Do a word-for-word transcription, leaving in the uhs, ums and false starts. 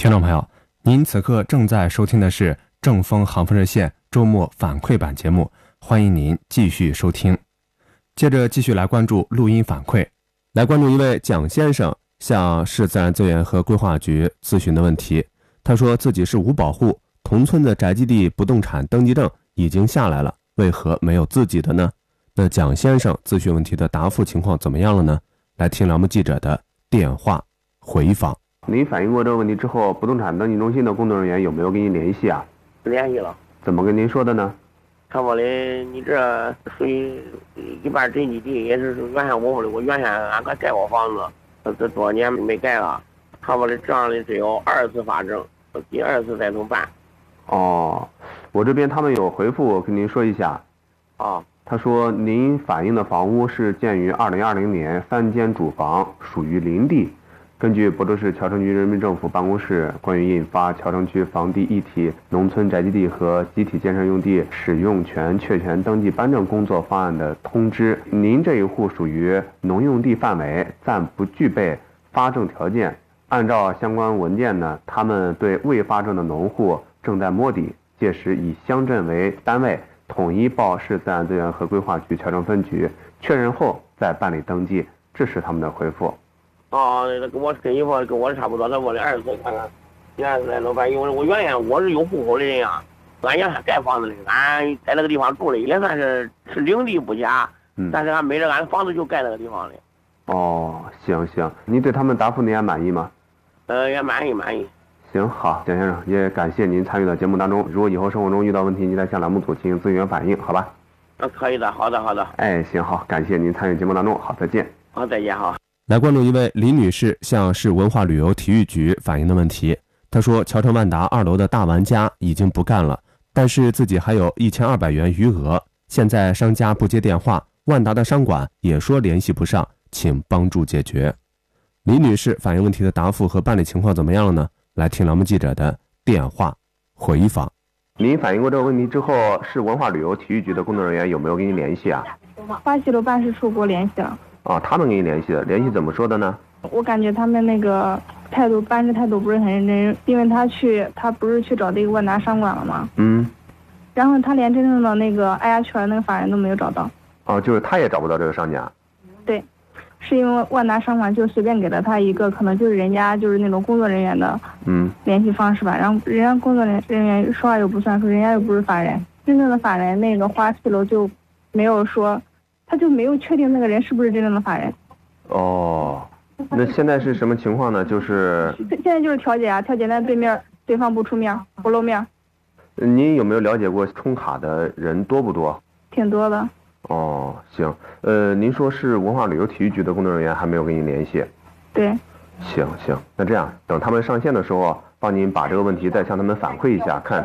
听众朋友，您此刻正在收听的是正风航风热线周末反馈版节目，欢迎您继续收听。接着继续来关注录音反馈，来关注一位蒋先生向市自然资源和规划局咨询的问题。他说自己是无保户，同村的宅基地不动产登记证已经下来了，为何没有自己的呢？那蒋先生咨询问题的答复情况怎么样了呢？来听栏目记者的电话回访。 您反映过这个问题之后，不动产登记中心的工作人员有没有跟您联系啊？ 联系了。 怎么跟您说的呢？ 他说的你这属于一半宅基地，也是原先我屋里我原先俺可盖过房子，这多少年没盖了。他说的这样的只有二次发证，第二次再重办。 哦，我这边他们有回复，我跟您说一下。 啊， 他说您反映的房屋是建于二零二零年，三间主房，属于林地。根据亳州市谯城区人民政府办公室关于印发谯城区房地一体农村宅基地和集体建设用地使用权确权登记颁证工作方案的通知，您这一户属于农用地范围，暂不具备发证条件。按照相关文件呢，他们对未发证的农户正在摸底，届时以乡镇为单位，统一报市自然资源和规划局谯城分局确认后再办理登记。这是他们的回复。 哦，跟我跟你说跟我差不多，他问的二次看看，第二次再能办，因为我原先我是有户口的人呀，俺原先盖房子的，俺在那个地方住的，也算是是领地不假，嗯，但是俺没着俺房子就盖那个地方的。 哦，行行，您对他们答复您还满意吗？ 呃，也满意满意。 行，好，蒋先生，也感谢您参与到节目当中。如果以后生活中遇到问题，您再向栏目组进行咨询反映，好吧？ 啊，可以的，好的好的。 哎，行好，感谢您参与节目当中，好，再见。 好，再见好。 来关注一位李女士向市文化旅游体育局反映的问题。她说谯城万达二楼的大玩家已经不干了，但是自己还有一千二百元余额，现在商家不接电话，万达的商管也说联系不上，请帮助解决。李女士反映问题的答复和办理情况怎么样了呢？来听栏目记者的电话回访。 您反映过这个问题之后，市文化旅游体育局的工作人员有没有跟您联系啊？ 花溪楼办事处给我联系了。 哦，他们跟你联系的，联系怎么说的呢？ 我感觉他们那个态度办事态度不是很认真，因为他去他不是去找这个万达商管了吗？ 嗯。 然后他连真正的那个挨下圈那个法人都没有找到。 哦，就是他也找不到这个商家。 对，是因为万达商管就随便给了他一个可能就是人家就是那种工作人员的嗯联系方式吧，然后人家工作人员说话又不算数，人家又不是法人，真正的法人那个花溪楼就没有说。他就没有确定那个人是不是真正的法人。 哦，那现在是什么情况呢？就是现在就是调解啊，调解在对面，对方不出面，不露面。 您有没有了解过充卡的人多不多？ 挺多的。 哦，行，呃，您说是文化旅游体育局的工作人员还没有跟您联系？ 对。 行行，那这样等他们上线的时候，帮您把这个问题再向他们反馈一下，看